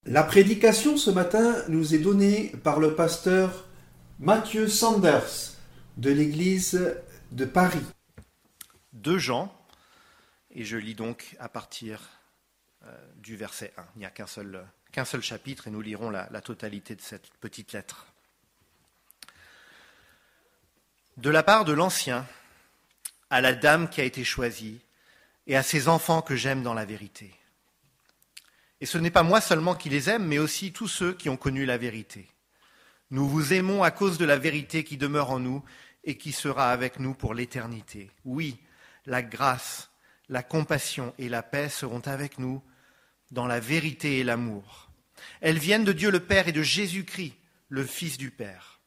La prédication ce matin nous est donnée par le pasteur Matthew Sanders de l'église de Paris. 2 Jean, et je lis donc à partir du verset 1. Il n'y a qu'un seul chapitre et nous lirons la totalité de cette petite lettre. De la part de l'Ancien, à la dame qui a été choisie et à ses enfants que j'aime dans la vérité. Et ce n'est pas moi seulement qui les aime, mais aussi tous ceux qui ont connu la vérité. Nous vous aimons à cause de la vérité qui demeure en nous et qui sera avec nous pour l'éternité. Oui, la grâce, la compassion et la paix seront avec nous dans la vérité et l'amour. Elles viennent de Dieu le Père et de Jésus-Christ, le Fils du Père.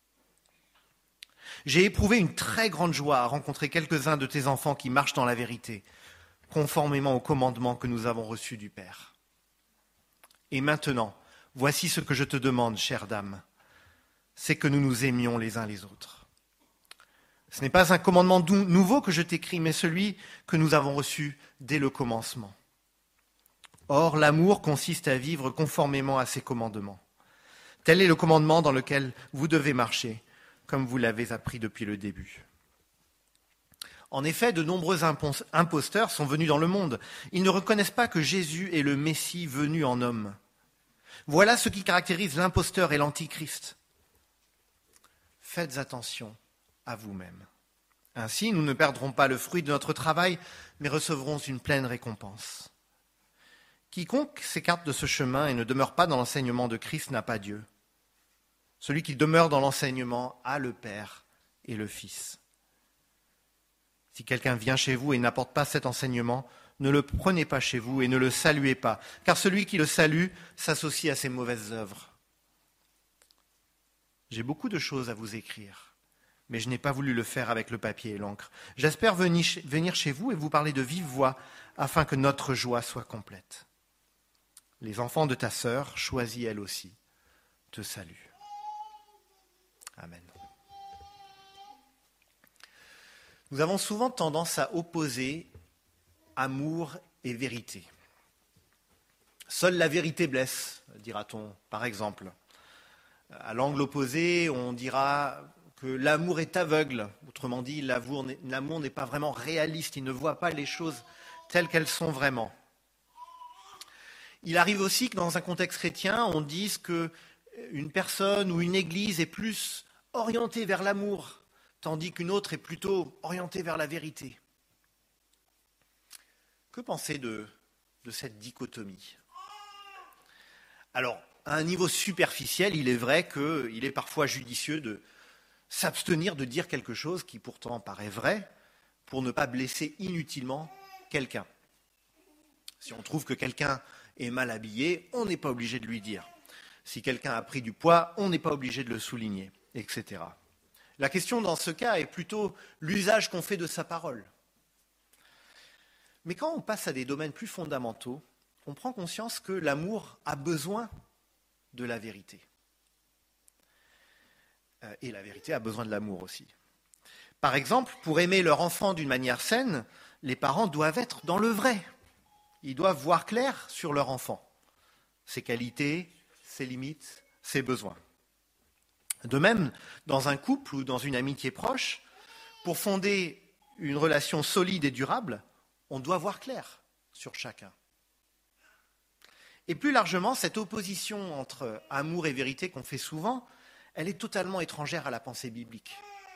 J'ai éprouvé une très grande joie à rencontrer quelques-uns de tes enfants qui marchent dans la vérité, conformément au commandement que nous avons reçu du Père. Et maintenant, voici ce que je te demande, chère dame, c'est que nous nous aimions les uns les autres. Ce n'est pas un commandement nouveau que je t'écris, mais celui que nous avons reçu dès le commencement. Or, l'amour consiste à vivre conformément à ses commandements. Tel est le commandement dans lequel vous devez marcher, comme vous l'avez appris depuis le début. En effet, de nombreux imposteurs sont venus dans le monde. Ils ne reconnaissent pas que Jésus est le Messie venu en homme. Voilà ce qui caractérise l'imposteur et l'antichrist. Faites attention à vous-même. Ainsi, nous ne perdrons pas le fruit de notre travail, mais recevrons une pleine récompense. Quiconque s'écarte de ce chemin et ne demeure pas dans l'enseignement de Christ n'a pas Dieu. Celui qui demeure dans l'enseignement a le Père et le Fils. Si quelqu'un vient chez vous et n'apporte pas cet enseignement, ne le prenez pas chez vous et ne le saluez pas, car celui qui le salue s'associe à ses mauvaises œuvres. J'ai beaucoup de choses à vous écrire, mais je n'ai pas voulu le faire avec le papier et l'encre. J'espère venir chez vous et vous parler de vive voix, afin que notre joie soit complète. Les enfants de ta sœur, choisis elle aussi, te saluent. Amen. Nous avons souvent tendance à opposer amour et vérité. Seule la vérité blesse, dira-t-on, par exemple. À l'angle opposé, on dira que l'amour est aveugle. Autrement dit, l'amour n'est pas vraiment réaliste, il ne voit pas les choses telles qu'elles sont vraiment. Il arrive aussi que dans un contexte chrétien, on dise qu'une personne ou une église est plus orientée vers l'amour, tandis qu'une autre est plutôt orientée vers la vérité. Que penser de cette dichotomie ? Alors, à un niveau superficiel, il est vrai qu'il est parfois judicieux de s'abstenir de dire quelque chose qui pourtant paraît vrai, pour ne pas blesser inutilement quelqu'un. Si on trouve que quelqu'un est mal habillé, on n'est pas obligé de lui dire. Si quelqu'un a pris du poids, on n'est pas obligé de le souligner, etc. La question dans ce cas est plutôt l'usage qu'on fait de sa parole. Mais quand on passe à des domaines plus fondamentaux, on prend conscience que l'amour a besoin de la vérité. Et la vérité a besoin de l'amour aussi. Par exemple, pour aimer leur enfant d'une manière saine, les parents doivent être dans le vrai. Ils doivent voir clair sur leur enfant, ses qualités, ses limites, ses besoins. De même, dans un couple ou dans une amitié proche, pour fonder une relation solide et durable, on doit voir clair sur chacun. Et plus largement, cette opposition entre amour et vérité qu'on fait souvent, elle est totalement étrangère à la pensée biblique.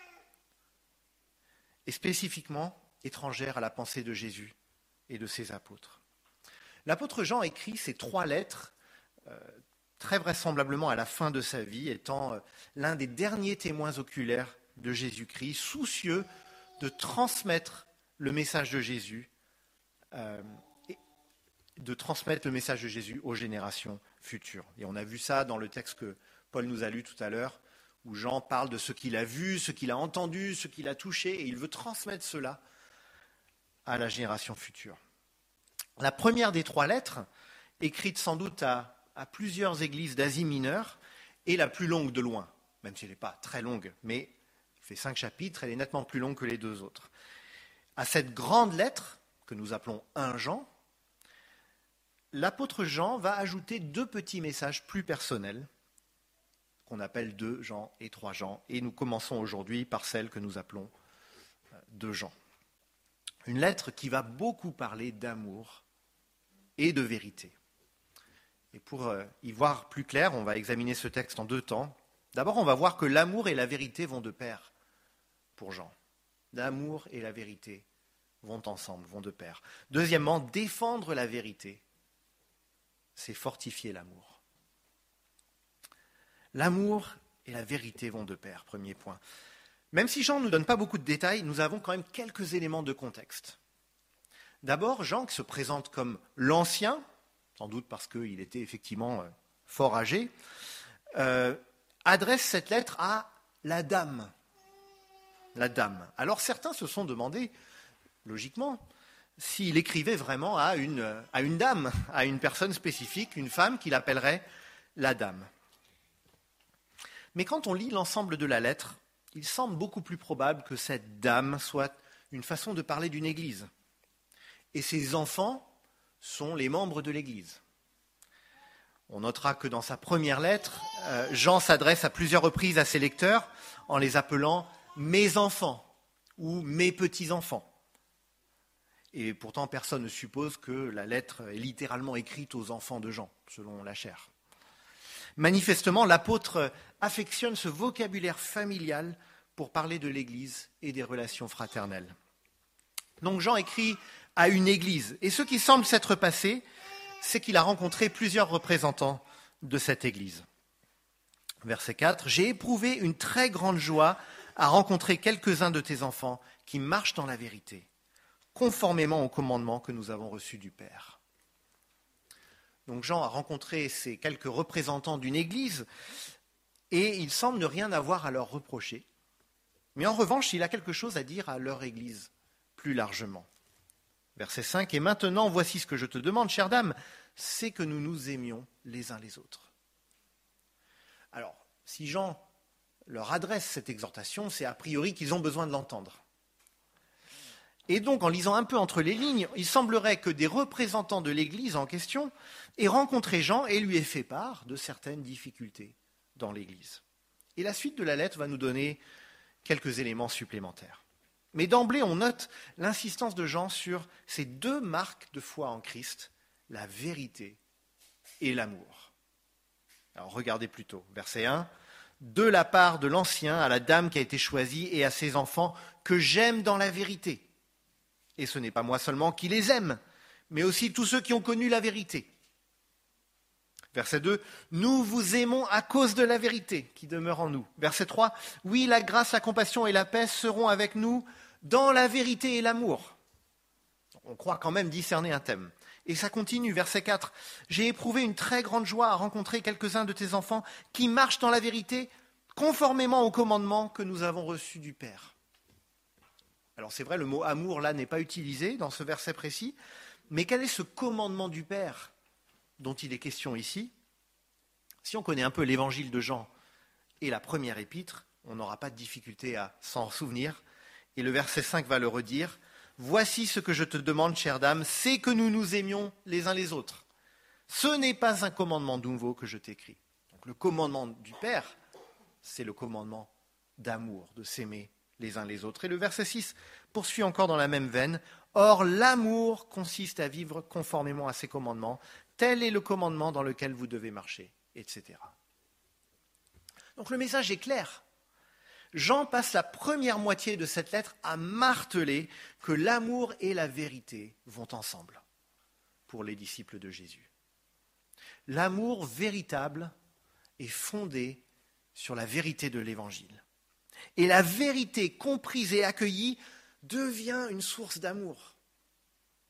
Et spécifiquement étrangère à la pensée de Jésus et de ses apôtres. L'apôtre Jean écrit ces 3 lettres très vraisemblablement à la fin de sa vie, étant l'un des derniers témoins oculaires de Jésus-Christ, soucieux de transmettre le message de Jésus, aux générations futures. Et on a vu ça dans le texte que Paul nous a lu tout à l'heure, où Jean parle de ce qu'il a vu, ce qu'il a entendu, ce qu'il a touché, et il veut transmettre cela à la génération future. La première des 3 lettres, écrite sans doute à plusieurs églises d'Asie mineure, est la plus longue de loin, même si elle n'est pas très longue, mais elle fait 5 chapitres, elle est nettement plus longue que les 2 autres. À cette grande lettre, que nous appelons 1 Jean, l'apôtre Jean va ajouter 2 petits messages plus personnels, qu'on appelle 2 Jean et 3 Jean, et nous commençons aujourd'hui par celle que nous appelons 2 Jean. Une lettre qui va beaucoup parler d'amour et de vérité. Et pour y voir plus clair, on va examiner ce texte en 2 temps. D'abord, on va voir que l'amour et la vérité vont de pair pour Jean. L'amour et la vérité vont ensemble, vont de pair. Deuxièmement, défendre la vérité, c'est fortifier l'amour. L'amour et la vérité vont de pair, premier point. Même si Jean ne nous donne pas beaucoup de détails, nous avons quand même quelques éléments de contexte. D'abord, Jean, qui se présente comme l'ancien, sans doute parce qu'il était effectivement fort âgé, adresse cette lettre à la dame. La dame. Alors certains se sont demandé, logiquement, s'il écrivait vraiment à une dame, à une personne spécifique, une femme qu'il appellerait la dame. Mais quand on lit l'ensemble de la lettre, il semble beaucoup plus probable que cette dame soit une façon de parler d'une église. Et ses enfants sont les membres de l'église. On notera que dans sa première lettre, Jean s'adresse à plusieurs reprises à ses lecteurs en les appelant « mes enfants » ou « mes petits-enfants ». Et pourtant, personne ne suppose que la lettre est littéralement écrite aux enfants de Jean, selon la chair. Manifestement, l'apôtre affectionne ce vocabulaire familial pour parler de l'Église et des relations fraternelles. Donc Jean écrit à une Église. Et ce qui semble s'être passé, c'est qu'il a rencontré plusieurs représentants de cette Église. Verset 4, « J'ai éprouvé une très grande joie à rencontrer quelques-uns de tes enfants qui marchent dans la vérité, conformément au commandement que nous avons reçu du Père. » Donc Jean a rencontré ces quelques représentants d'une église et il semble ne rien avoir à leur reprocher. Mais en revanche, il a quelque chose à dire à leur église, plus largement. Verset 5, « Et maintenant, voici ce que je te demande, chère dame, c'est que nous nous aimions les uns les autres. » Alors, si Jean leur adresse cette exhortation, c'est a priori qu'ils ont besoin de l'entendre. Et donc, en lisant un peu entre les lignes, il semblerait que des représentants de l'Église en question aient rencontré Jean et lui aient fait part de certaines difficultés dans l'Église. Et la suite de la lettre va nous donner quelques éléments supplémentaires. Mais d'emblée, on note l'insistance de Jean sur ces 2 marques de foi en Christ, la vérité et l'amour. Alors, regardez plutôt, verset 1. « De la part de l'ancien à la dame qui a été choisie et à ses enfants, que j'aime dans la vérité. » Et ce n'est pas moi seulement qui les aime, mais aussi tous ceux qui ont connu la vérité. Verset 2, « Nous vous aimons à cause de la vérité qui demeure en nous. » Verset 3, « Oui, la grâce, la compassion et la paix seront avec nous dans la vérité et l'amour. » On croit quand même discerner un thème. Et ça continue, verset 4, « J'ai éprouvé une très grande joie à rencontrer quelques-uns de tes enfants qui marchent dans la vérité conformément au commandement que nous avons reçu du Père. » Alors c'est vrai, le mot amour là n'est pas utilisé dans ce verset précis, mais quel est ce commandement du Père dont il est question ici? Si on connaît un peu l'évangile de Jean et la première épître, on n'aura pas de difficulté à s'en souvenir. Et le verset 5 va le redire. « Voici ce que je te demande, chère dame, c'est que nous nous aimions les uns les autres. Ce n'est pas un commandement nouveau que je t'écris. » Donc le commandement du Père, c'est le commandement d'amour, de s'aimer les uns les autres. Et le verset 6 poursuit encore dans la même veine. « Or, l'amour consiste à vivre conformément à ses commandements. Tel est le commandement dans lequel vous devez marcher, etc. » Donc le message est clair. Jean passe la première moitié de cette lettre à marteler que l'amour et la vérité vont ensemble pour les disciples de Jésus. L'amour véritable est fondé sur la vérité de l'Évangile. Et la vérité comprise et accueillie devient une source d'amour. Pourquoi ?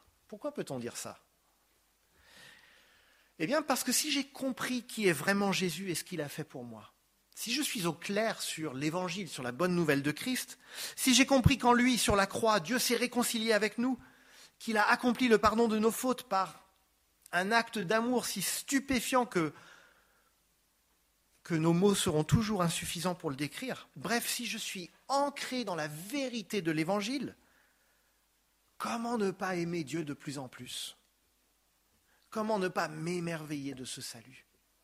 Pourquoi peut-on dire ça ? Eh bien, parce que si j'ai compris qui est vraiment Jésus et ce qu'il a fait pour moi, si je suis au clair sur l'Évangile, sur la bonne nouvelle de Christ, si j'ai compris qu'en lui, sur la croix, Dieu s'est réconcilié avec nous, qu'il a accompli le pardon de nos fautes par un acte d'amour si stupéfiant que nos mots seront toujours insuffisants pour le décrire. Bref, si je suis ancré dans la vérité de l'Évangile, comment ne pas aimer Dieu de plus en plus ? Comment ne pas m'émerveiller de ce salut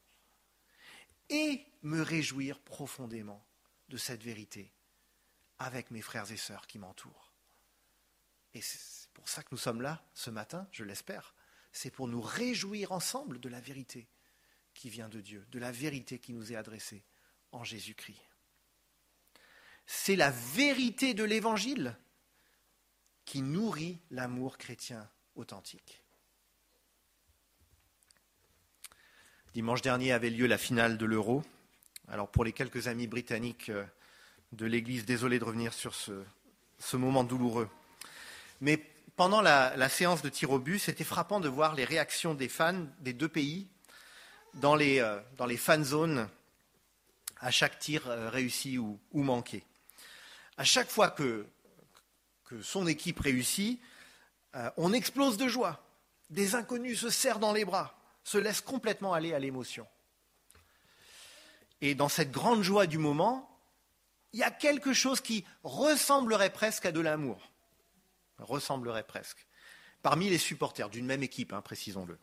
et me réjouir profondément de cette vérité avec mes frères et sœurs qui m'entourent. Et c'est pour ça que nous sommes là ce matin, je l'espère. C'est pour nous réjouir ensemble de la vérité qui vient de Dieu, de la vérité qui nous est adressée en Jésus-Christ. C'est la vérité de l'Évangile qui nourrit l'amour chrétien authentique. Dimanche dernier avait lieu la finale de l'Euro. Alors pour les quelques amis britanniques de l'Église, désolé de revenir sur ce moment douloureux. Mais pendant la séance de tir au but, c'était frappant de voir les réactions des fans des deux pays dans les fan zones à chaque tir réussi ou manqué. À chaque fois que son équipe réussit, on explose de joie. Des inconnus se serrent dans les bras, se laissent complètement aller à l'émotion. Et dans cette grande joie du moment, il y a quelque chose qui ressemblerait presque à de l'amour. Ressemblerait presque. Parmi les supporters d'une même équipe, précisons-le.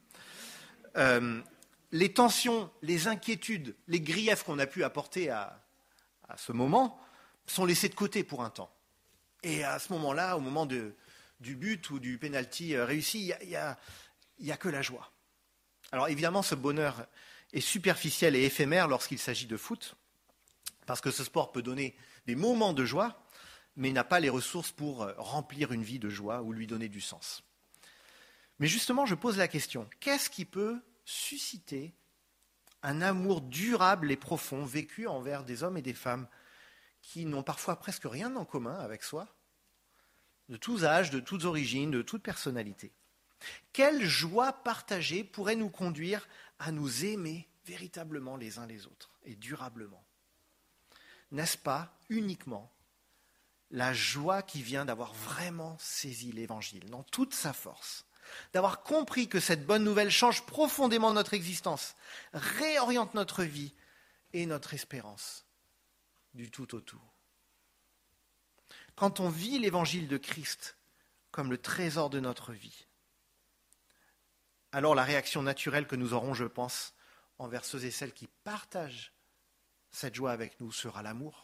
Les tensions, les inquiétudes, les griefs qu'on a pu apporter à ce moment sont laissés de côté pour un temps. Et à ce moment-là, au moment du but ou du pénalty réussi, il y a que la joie. Alors évidemment, ce bonheur est superficiel et éphémère lorsqu'il s'agit de foot, parce que ce sport peut donner des moments de joie, mais n'a pas les ressources pour remplir une vie de joie ou lui donner du sens. Mais justement, je pose la question, qu'est-ce qui peut susciter un amour durable et profond vécu envers des hommes et des femmes qui n'ont parfois presque rien en commun avec soi, de tous âges, de toutes origines, de toute personnalité? Quelle joie partagée pourrait nous conduire à nous aimer véritablement les uns les autres et durablement? N'est-ce pas uniquement la joie qui vient d'avoir vraiment saisi l'Évangile dans toute sa force, d'avoir compris que cette bonne nouvelle change profondément notre existence, réoriente notre vie et notre espérance du tout au tout? Quand on vit l'Évangile de Christ comme le trésor de notre vie, alors la réaction naturelle que nous aurons, je pense, envers ceux et celles qui partagent cette joie avec nous sera l'amour.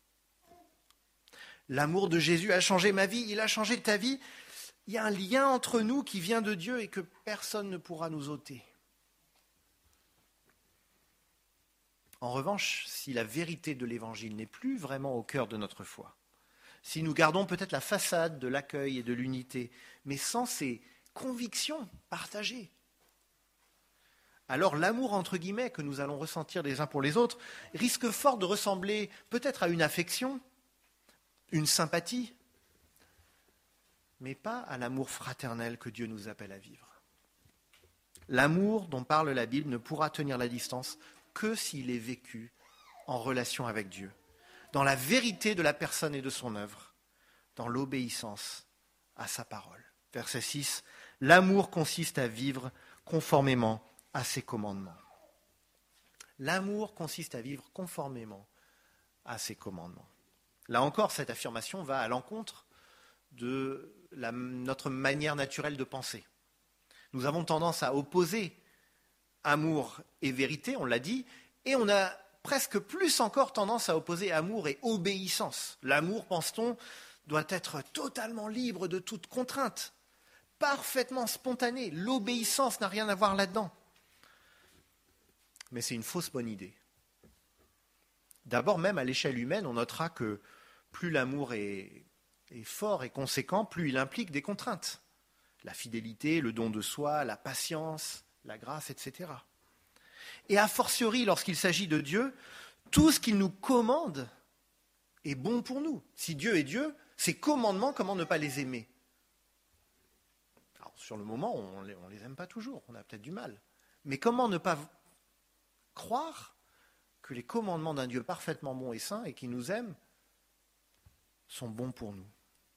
L'amour de Jésus a changé ma vie, il a changé ta vie. Il y a un lien entre nous qui vient de Dieu et que personne ne pourra nous ôter. En revanche, si la vérité de l'Évangile n'est plus vraiment au cœur de notre foi, si nous gardons peut-être la façade de l'accueil et de l'unité, mais sans ces convictions partagées, alors l'amour entre guillemets que nous allons ressentir les uns pour les autres risque fort de ressembler peut-être à une affection, une sympathie, mais pas à l'amour fraternel que Dieu nous appelle à vivre. L'amour dont parle la Bible ne pourra tenir la distance que s'il est vécu en relation avec Dieu, dans la vérité de la personne et de son œuvre, dans l'obéissance à sa parole. Verset 6, l'amour consiste à vivre conformément à ses commandements. L'amour consiste à vivre conformément à ses commandements. Là encore, cette affirmation va à l'encontre de notre manière naturelle de penser. Nous avons tendance à opposer amour et vérité, on l'a dit, et on a presque plus encore tendance à opposer amour et obéissance. L'amour, pense-t-on, doit être totalement libre de toute contrainte, parfaitement spontané. L'obéissance n'a rien à voir là-dedans. Mais c'est une fausse bonne idée. D'abord, même à l'échelle humaine, on notera que plus l'amour est fort et conséquent, plus il implique des contraintes. La fidélité, le don de soi, la patience, la grâce, etc. Et a fortiori, lorsqu'il s'agit de Dieu, tout ce qu'il nous commande est bon pour nous. Si Dieu est Dieu, ses commandements, comment ne pas les aimer? Alors, sur le moment, on les aime pas toujours, on a peut-être du mal. Mais comment ne pas croire que les commandements d'un Dieu parfaitement bon et saint et qui nous aime sont bons pour nous?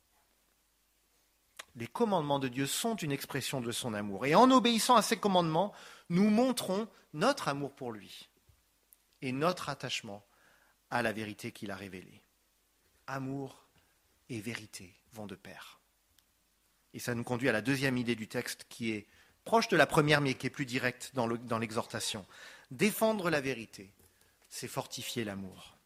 Les commandements de Dieu sont une expression de son amour. Et en obéissant à ces commandements, nous montrons notre amour pour lui et notre attachement à la vérité qu'il a révélée. Amour et vérité vont de pair. Et ça nous conduit à la deuxième idée du texte qui est proche de la première mais qui est plus directe dans l'exhortation. Défendre la vérité, c'est fortifier l'amour.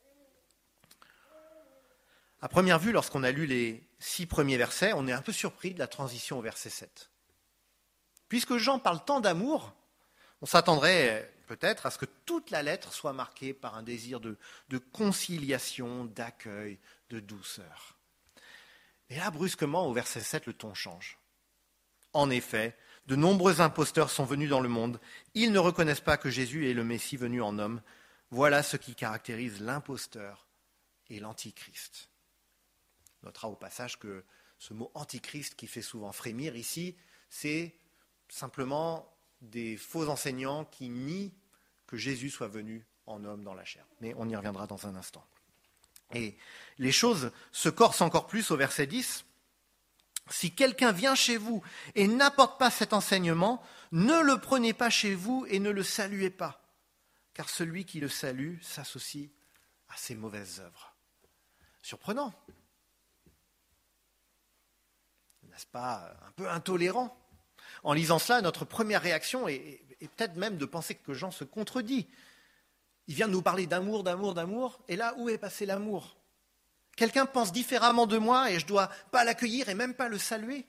À première vue, lorsqu'on a lu les 6 premiers versets, on est un peu surpris de la transition au verset 7. Puisque Jean parle tant d'amour, on s'attendrait peut-être à ce que toute la lettre soit marquée par un désir de conciliation, d'accueil, de douceur. Et là, brusquement, au verset 7, le ton change. En effet, de nombreux imposteurs sont venus dans le monde. Ils ne reconnaissent pas que Jésus est le Messie venu en homme. Voilà ce qui caractérise l'imposteur et l'antichrist. On notera au passage que ce mot antichrist qui fait souvent frémir ici, c'est simplement des faux enseignants qui nient que Jésus soit venu en homme dans la chair. Mais on y reviendra dans un instant. Et les choses se corsent encore plus au verset 10. Si quelqu'un vient chez vous et n'apporte pas cet enseignement, ne le prenez pas chez vous et ne le saluez pas, car celui qui le salue s'associe à ses mauvaises œuvres. Surprenant. N'est-ce pas un peu intolérant ? En lisant cela, notre première réaction est peut-être même de penser que Jean se contredit. Il vient de nous parler d'amour, d'amour, d'amour, et là, où est passé l'amour ? Quelqu'un pense différemment de moi et je ne dois pas l'accueillir et même pas le saluer.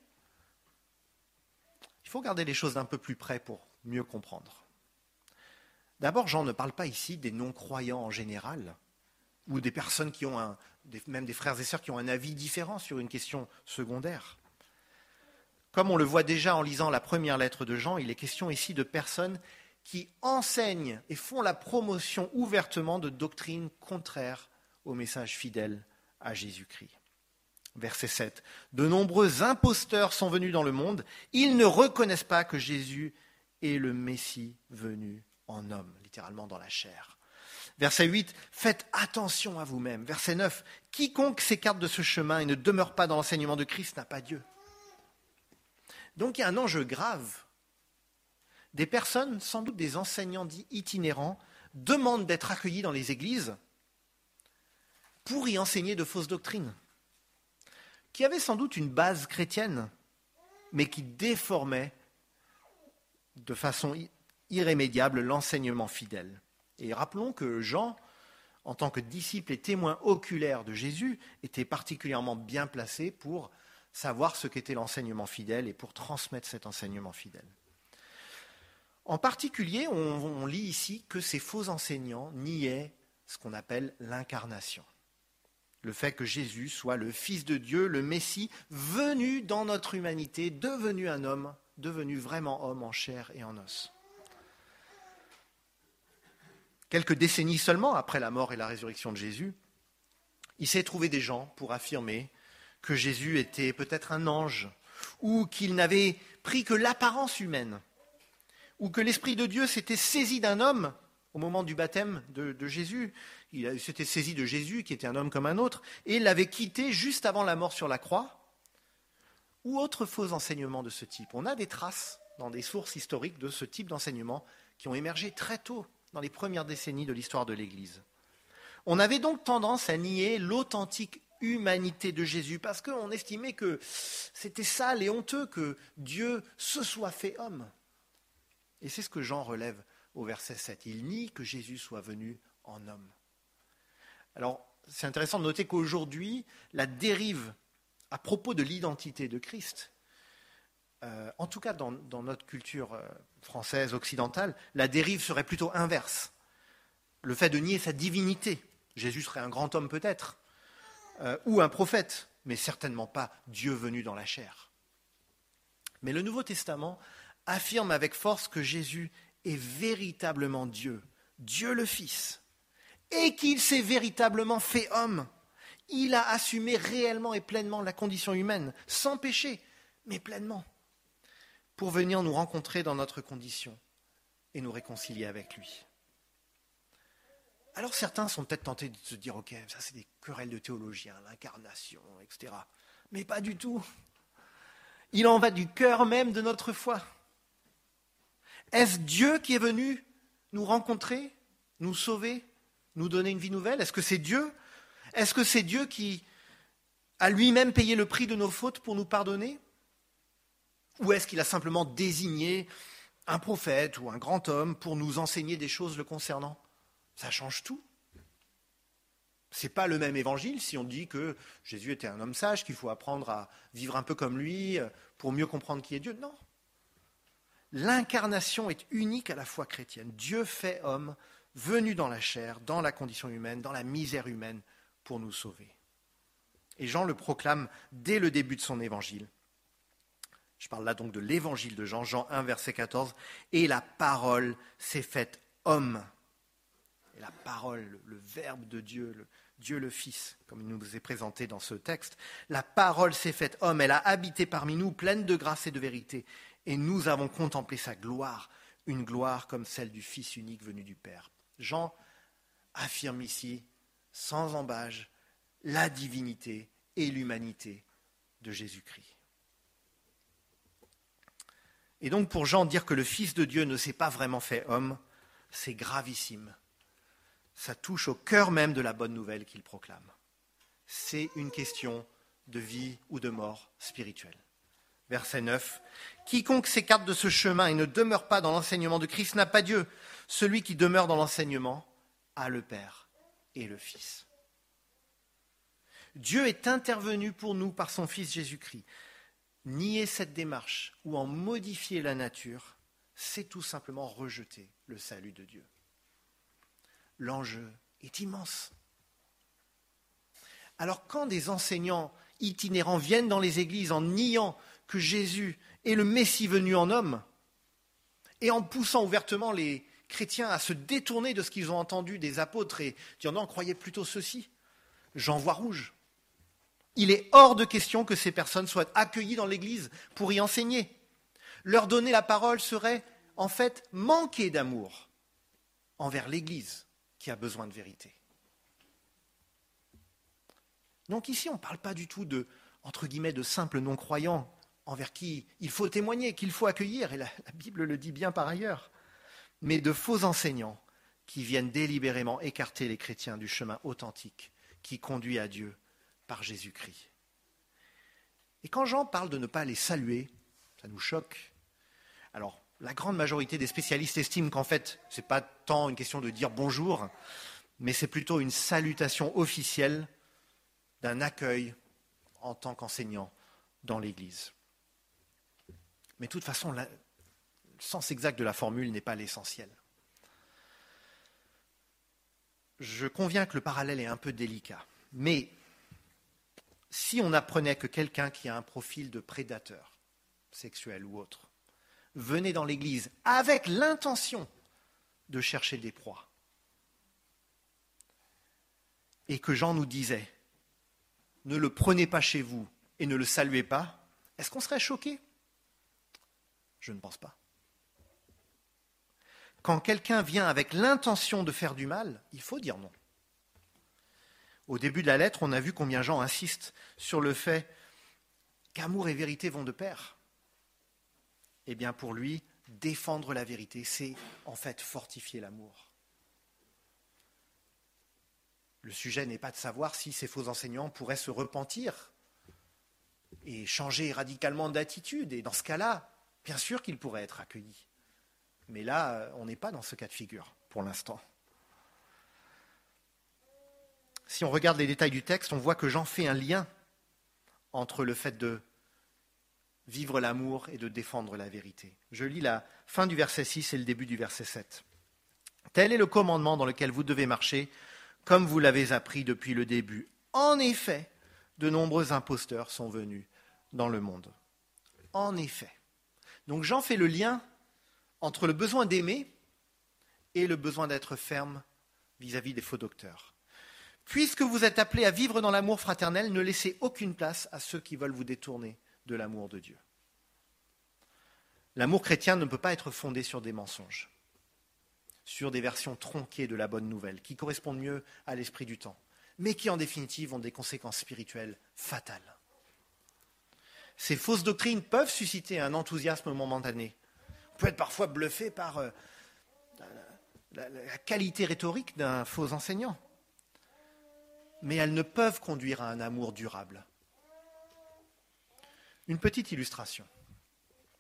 Il faut regarder les choses d'un peu plus près pour mieux comprendre. D'abord, Jean ne parle pas ici des non-croyants en général, ou des personnes qui ont même des frères et sœurs qui ont un avis différent sur une question secondaire. Comme on le voit déjà en lisant la première lettre de Jean, il est question ici de personnes qui enseignent et font la promotion ouvertement de doctrines contraires au message fidèle à Jésus-Christ. Verset 7. De nombreux imposteurs sont venus dans le monde. Ils ne reconnaissent pas que Jésus est le Messie venu en homme, littéralement dans la chair. Verset 8. Faites attention à vous-même. Verset 9. Quiconque s'écarte de ce chemin et ne demeure pas dans l'enseignement de Christ n'a pas Dieu. Donc il y a un enjeu grave. Des personnes, sans doute des enseignants dits itinérants, demandent d'être accueillis dans les églises pour y enseigner de fausses doctrines, qui avaient sans doute une base chrétienne, mais qui déformaient de façon irrémédiable l'enseignement fidèle. Et rappelons que Jean, en tant que disciple et témoin oculaire de Jésus, était particulièrement bien placé pour savoir ce qu'était l'enseignement fidèle et pour transmettre cet enseignement fidèle. En particulier, on lit ici que ces faux enseignants niaient ce qu'on appelle l'incarnation. Le fait que Jésus soit le Fils de Dieu, le Messie, venu dans notre humanité, devenu un homme, devenu vraiment homme en chair et en os. Quelques décennies seulement après la mort et la résurrection de Jésus, il s'est trouvé des gens pour affirmer que Jésus était peut-être un ange, ou qu'il n'avait pris que l'apparence humaine, ou que l'Esprit de Dieu s'était saisi d'un homme au moment du baptême de Jésus. Il s'était saisi de Jésus, qui était un homme comme un autre, et l'avait quitté juste avant la mort sur la croix, ou autres faux enseignements de ce type. On a des traces dans des sources historiques de ce type d'enseignements qui ont émergé très tôt, dans les premières décennies de l'histoire de l'Église. On avait donc tendance à nier l'authentique humanité de Jésus, parce qu'on estimait que c'était sale et honteux que Dieu se soit fait homme. Et c'est ce que Jean relève au verset 7. Il nie que Jésus soit venu en homme. Alors, c'est intéressant de noter qu'aujourd'hui, la dérive à propos de l'identité de Christ, en tout cas dans notre culture française, occidentale, la dérive serait plutôt inverse. Le fait de nier sa divinité. Jésus serait un grand homme peut-être, ou un prophète, mais certainement pas Dieu venu dans la chair. Mais le Nouveau Testament affirme avec force que Jésus est véritablement Dieu, Dieu le Fils, et qu'il s'est véritablement fait homme. Il a assumé réellement et pleinement la condition humaine, sans péché, mais pleinement, pour venir nous rencontrer dans notre condition et nous réconcilier avec lui. Alors certains sont peut-être tentés de se dire, ok, ça c'est des querelles de théologiens, l'incarnation, etc. Mais pas du tout. Il en va du cœur même de notre foi. Est-ce Dieu qui est venu nous rencontrer, nous sauver, nous donner une vie nouvelle ? Est-ce que c'est Dieu ? Est-ce que c'est Dieu qui a lui-même payé le prix de nos fautes pour nous pardonner ? Ou est-ce qu'il a simplement désigné un prophète ou un grand homme pour nous enseigner des choses le concernant? Ça change tout. Ce n'est pas le même évangile si on dit que Jésus était un homme sage, qu'il faut apprendre à vivre un peu comme lui pour mieux comprendre qui est Dieu. Non. L'incarnation est unique à la foi chrétienne. Dieu fait homme, venu dans la chair, dans la condition humaine, dans la misère humaine, pour nous sauver. Et Jean le proclame dès le début de son évangile. Je parle là donc de l'évangile de Jean, Jean 1, verset 14. « Et la parole s'est faite homme ». Et la parole, le verbe de Dieu, Dieu le Fils, comme il nous est présenté dans ce texte. La parole s'est faite homme, elle a habité parmi nous, pleine de grâce et de vérité. Et nous avons contemplé sa gloire, une gloire comme celle du Fils unique venu du Père. Jean affirme ici, sans embâge, la divinité et l'humanité de Jésus-Christ. Et donc pour Jean, dire que le Fils de Dieu ne s'est pas vraiment fait homme, c'est gravissime. Ça touche au cœur même de la bonne nouvelle qu'il proclame. C'est une question de vie ou de mort spirituelle. Verset 9. « Quiconque s'écarte de ce chemin et ne demeure pas dans l'enseignement de Christ n'a pas Dieu. Celui qui demeure dans l'enseignement a le Père et le Fils. » Dieu est intervenu pour nous par son Fils Jésus-Christ. Nier cette démarche ou en modifier la nature, c'est tout simplement rejeter le salut de Dieu. L'enjeu est immense. Alors quand des enseignants itinérants viennent dans les églises en niant que Jésus est le Messie venu en homme et en poussant ouvertement les chrétiens à se détourner de ce qu'ils ont entendu des apôtres et dire non, croyez plutôt ceci, j'en vois rouge. Il est hors de question que ces personnes soient accueillies dans l'Église pour y enseigner. Leur donner la parole serait en fait manquer d'amour envers l'Église qui a besoin de vérité. Donc ici, on ne parle pas du tout de, entre guillemets, de simples non-croyants envers qui il faut témoigner, qu'il faut accueillir, et la Bible le dit bien par ailleurs, mais de faux enseignants qui viennent délibérément écarter les chrétiens du chemin authentique qui conduit à Dieu par Jésus-Christ. Et quand Jean parle de ne pas les saluer, ça nous choque. Alors, la grande majorité des spécialistes estiment qu'en fait, ce n'est pas tant une question de dire bonjour, mais c'est plutôt une salutation officielle d'un accueil en tant qu'enseignant dans l'Église. Mais de toute façon, le sens exact de la formule n'est pas l'essentiel. Je conviens que le parallèle est un peu délicat, mais si on apprenait que quelqu'un qui a un profil de prédateur, sexuel ou autre, venait dans l'Église avec l'intention de chercher des proies, et que Jean nous disait « Ne le prenez pas chez vous et ne le saluez pas », est-ce qu'on serait choqué ? Je ne pense pas. Quand quelqu'un vient avec l'intention de faire du mal, il faut dire non. Au début de la lettre, on a vu combien Jean insiste sur le fait qu'amour et vérité vont de pair. Eh bien, pour lui, défendre la vérité, c'est en fait fortifier l'amour. Le sujet n'est pas de savoir si ces faux enseignants pourraient se repentir et changer radicalement d'attitude. Et dans ce cas-là, bien sûr qu'ils pourraient être accueillis. Mais là, on n'est pas dans ce cas de figure, pour l'instant. Si on regarde les détails du texte, on voit que Jean fait un lien entre le fait de vivre l'amour et de défendre la vérité. Je lis la fin du verset 6 et le début du verset 7. « Tel est le commandement dans lequel vous devez marcher, comme vous l'avez appris depuis le début. En effet, de nombreux imposteurs sont venus dans le monde. » En effet. Donc Jean fait le lien entre le besoin d'aimer et le besoin d'être ferme vis-à-vis des faux docteurs. Puisque vous êtes appelés à vivre dans l'amour fraternel, ne laissez aucune place à ceux qui veulent vous détourner de l'amour de Dieu. L'amour chrétien ne peut pas être fondé sur des mensonges, sur des versions tronquées de la bonne nouvelle, qui correspondent mieux à l'esprit du temps, mais qui en définitive ont des conséquences spirituelles fatales. Ces fausses doctrines peuvent susciter un enthousiasme momentané. On peut être parfois bluffé par la qualité rhétorique d'un faux enseignant. Mais elles ne peuvent conduire à un amour durable. Une petite illustration.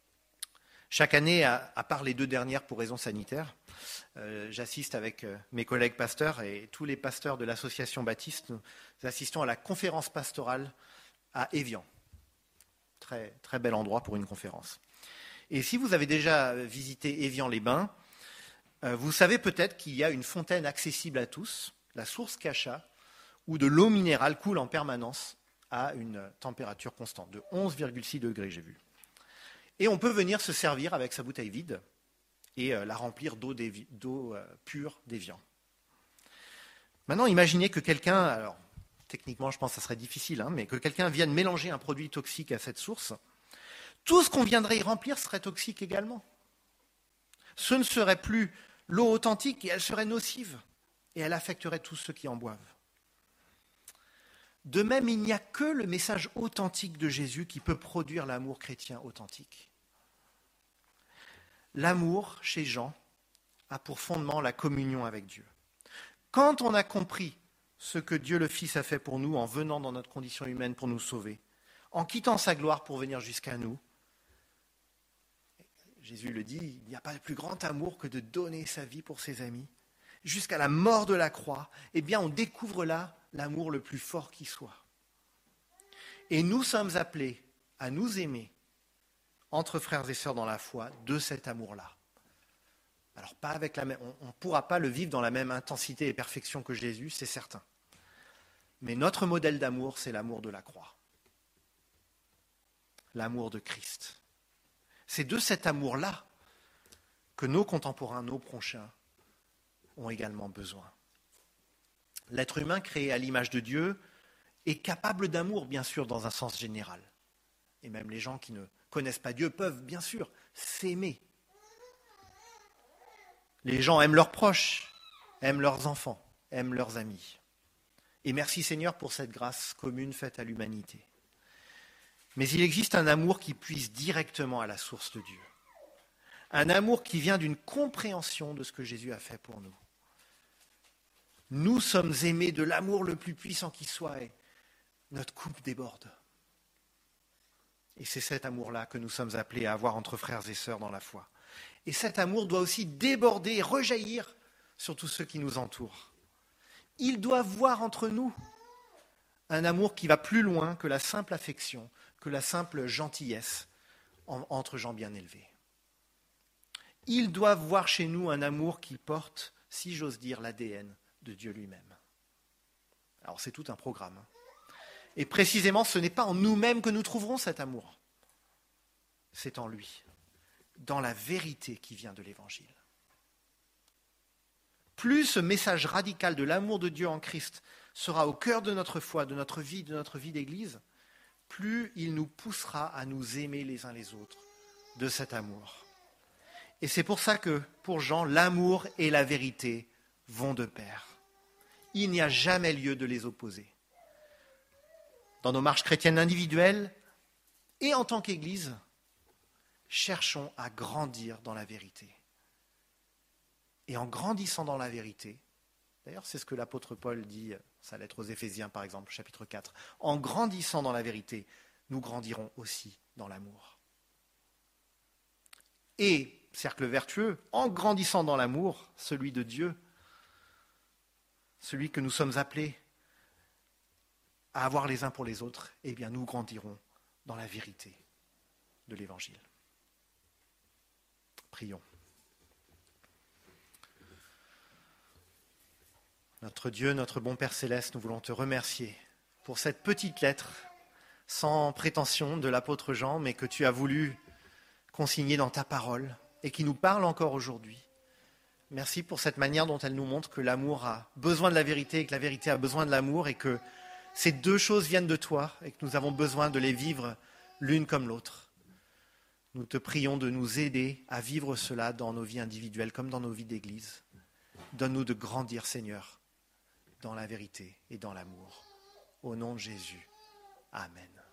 Chaque année, à part les 2 dernières pour raisons sanitaires, j'assiste avec mes collègues pasteurs et tous les pasteurs de l'association Baptiste, nous assistons à la conférence pastorale à Évian. Très, très bel endroit pour une conférence. Et si vous avez déjà visité Évian-les-Bains, vous savez peut-être qu'il y a une fontaine accessible à tous, la source Cachat, où de l'eau minérale coule en permanence à une température constante, de 11,6 degrés, j'ai vu. Et on peut venir se servir avec sa bouteille vide et la remplir d'eau pure d'Évian. Maintenant, imaginez que quelqu'un, alors techniquement je pense que ça serait difficile, mais que quelqu'un vienne mélanger un produit toxique à cette source, tout ce qu'on viendrait y remplir serait toxique également. Ce ne serait plus l'eau authentique et elle serait nocive et elle affecterait tous ceux qui en boivent. De même, il n'y a que le message authentique de Jésus qui peut produire l'amour chrétien authentique. L'amour, chez Jean, a pour fondement la communion avec Dieu. Quand on a compris ce que Dieu le Fils a fait pour nous en venant dans notre condition humaine pour nous sauver, en quittant sa gloire pour venir jusqu'à nous, Jésus le dit, il n'y a pas de plus grand amour que de donner sa vie pour ses amis. Jusqu'à la mort de la croix, eh bien on découvre là l'amour le plus fort qui soit. Et nous sommes appelés à nous aimer entre frères et sœurs dans la foi de cet amour-là. Alors pas avec la même, on ne pourra pas le vivre dans la même intensité et perfection que Jésus, c'est certain. Mais notre modèle d'amour, c'est l'amour de la croix. L'amour de Christ. C'est de cet amour-là que nos contemporains, nos prochains, ont également besoin. L'être humain créé à l'image de Dieu est capable d'amour, bien sûr, dans un sens général. Et même les gens qui ne connaissent pas Dieu peuvent, bien sûr, s'aimer. Les gens aiment leurs proches, aiment leurs enfants, aiment leurs amis. Et merci Seigneur pour cette grâce commune faite à l'humanité. Mais il existe un amour qui puise directement à la source de Dieu. Un amour qui vient d'une compréhension de ce que Jésus a fait pour nous. Nous sommes aimés de l'amour le plus puissant qui soit et notre coupe déborde. Et c'est cet amour-là que nous sommes appelés à avoir entre frères et sœurs dans la foi. Et cet amour doit aussi déborder et rejaillir sur tous ceux qui nous entourent. Ils doivent voir entre nous un amour qui va plus loin que la simple affection, que la simple gentillesse entre gens bien élevés. Ils doivent voir chez nous un amour qui porte, si j'ose dire, l'ADN de Dieu lui-même. Alors c'est tout un programme. Et précisément, ce n'est pas en nous-mêmes que nous trouverons cet amour. C'est en lui, dans la vérité qui vient de l'Évangile. Plus ce message radical de l'amour de Dieu en Christ sera au cœur de notre foi, de notre vie d'Église, plus il nous poussera à nous aimer les uns les autres de cet amour. Et c'est pour ça que, pour Jean, l'amour et la vérité vont de pair. Il n'y a jamais lieu de les opposer. Dans nos marches chrétiennes individuelles et en tant qu'Église, cherchons à grandir dans la vérité. Et en grandissant dans la vérité, d'ailleurs c'est ce que l'apôtre Paul dit, sa lettre aux Éphésiens par exemple, chapitre 4, en grandissant dans la vérité, nous grandirons aussi dans l'amour. Et, cercle vertueux, en grandissant dans l'amour, celui de Dieu, celui que nous sommes appelés à avoir les uns pour les autres, eh bien nous grandirons dans la vérité de l'Évangile. Prions. Notre Dieu, notre bon Père Céleste, nous voulons te remercier pour cette petite lettre sans prétention de l'apôtre Jean, mais que tu as voulu consigner dans ta parole et qui nous parle encore aujourd'hui. Merci pour cette manière dont elle nous montre que l'amour a besoin de la vérité et que la vérité a besoin de l'amour et que ces deux choses viennent de toi et que nous avons besoin de les vivre l'une comme l'autre. Nous te prions de nous aider à vivre cela dans nos vies individuelles comme dans nos vies d'Église. Donne-nous de grandir, Seigneur, dans la vérité et dans l'amour. Au nom de Jésus. Amen.